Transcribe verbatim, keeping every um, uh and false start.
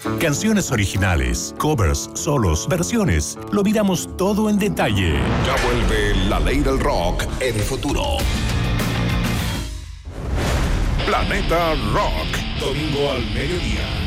Canciones originales, covers, solos, versiones. Lo miramos todo en detalle. Ya vuelve la ley del rock en futuro. Planeta Rock, domingo al mediodía.